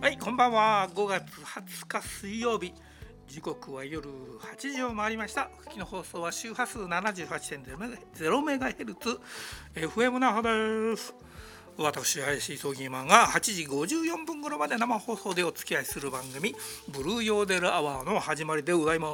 はい、こんばんは。5月20日水曜日、時刻は夜8時を回りました。復帰の放送は周波数 78.0MHz FM 那覇です。私、林葬儀マンが8時54分頃まで生放送でお付き合いする番組ブルーヨーデルアワーの始まりでございます。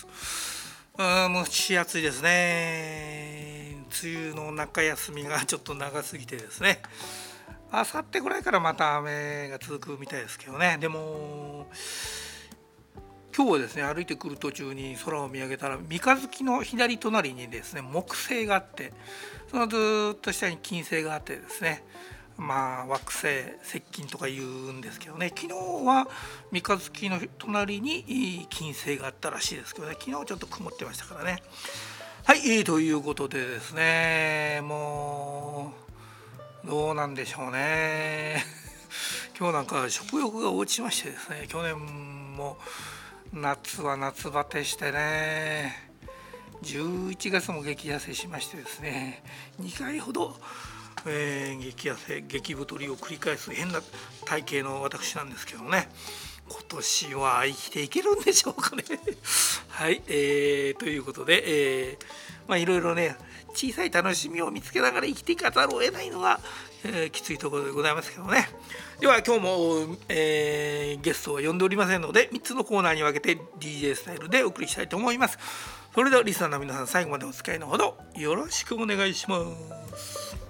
蒸し暑いですね。梅雨の中休みがちょっと長すぎてですね、あさってぐらいからまた雨が続くみたいですけどね。でも今日はですね、歩いてくる途中に空を見上げたら三日月の左隣にですね木星があって、そのずっと下に金星があってですね、惑星接近とか言うんですけどね、昨日は三日月の隣に金星があったらしいですけどね、昨日ちょっと曇ってましたからね。はい、ということでですね、もうどうなんでしょうね。今日なんか食欲が落ちましてですね、去年も夏は夏バテしてね、11月も激痩せしましてですね、2回ほど、激痩せ激太りを繰り返す変な体型の私なんですけどね、今年は生きていけるんでしょうかね。はい、ということで、いろいろね、小さい楽しみを見つけながら生きていかざるを得ないのが、きついところでございますけどね。では今日も、ゲストは呼んでおりませんので、3つのコーナーに分けて DJ スタイルでお送りしたいと思います。それではリスナーの皆さん、最後までお付き合いのほどよろしくお願いします。